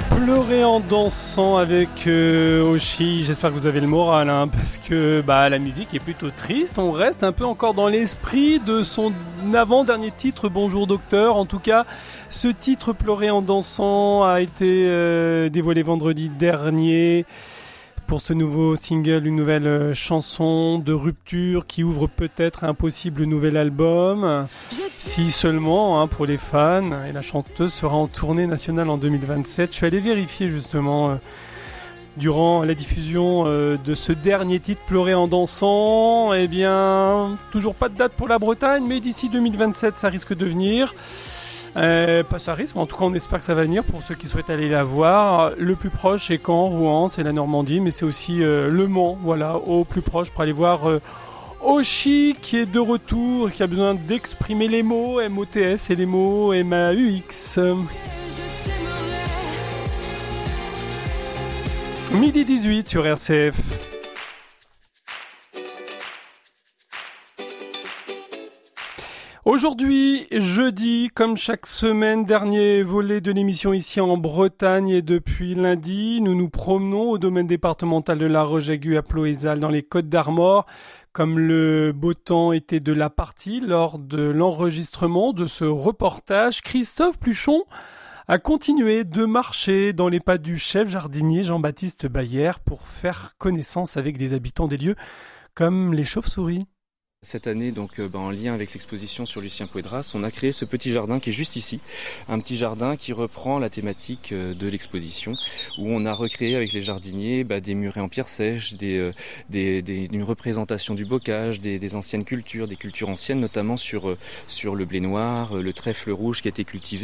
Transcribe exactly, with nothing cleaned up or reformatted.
Pleurer en dansant avec euh, Oshi, j'espère que vous avez le moral, hein, parce que bah, la musique est plutôt triste. On reste un peu encore dans l'esprit de son avant-dernier titre, Bonjour Docteur. En tout cas, ce titre Pleurer en dansant a été euh, dévoilé vendredi dernier pour ce nouveau single, une nouvelle euh, chanson de rupture qui ouvre peut-être un possible nouvel album. Si seulement, hein, pour les fans, et la chanteuse sera en tournée nationale en deux mille vingt-sept. Je suis allé vérifier justement euh, durant la diffusion euh, de ce dernier titre, Pleurer en dansant. Eh bien, toujours pas de date pour la Bretagne, mais d'ici deux mille vingt-sept, ça risque de venir. Euh, pas ça risque, mais en tout cas on espère que ça va venir pour ceux qui souhaitent aller la voir. Le plus proche c'est Caen, Rouen, c'est la Normandie, mais c'est aussi euh, Le Mans, voilà, au plus proche pour aller voir euh, Oshi qui est de retour, qui a besoin d'exprimer les mots, M O T S et les mots M A U X. Midi dix-huit sur R C F. Aujourd'hui, jeudi, comme chaque semaine, dernier volet de l'émission ici en Bretagne et depuis lundi, nous nous promenons au domaine départemental de La Roche-Aiguë à Ploëzal dans les Côtes-d'Armor. Comme le beau temps était de la partie lors de l'enregistrement de ce reportage, Christophe Pluchon a continué de marcher dans les pas du chef jardinier Jean-Baptiste Bayer pour faire connaissance avec des habitants des lieux comme les chauves-souris. Cette année, donc, euh, bah, en lien avec l'exposition sur Lucien Puydras, on a créé ce petit jardin qui est juste ici. Un petit jardin qui reprend la thématique euh, de l'exposition, où on a recréé avec les jardiniers bah, des murets en pierre sèche, des, euh, des, des, une représentation du bocage, des, des anciennes cultures, des cultures anciennes, notamment sur, euh, sur le blé noir, euh, le trèfle rouge qui a été cultivé.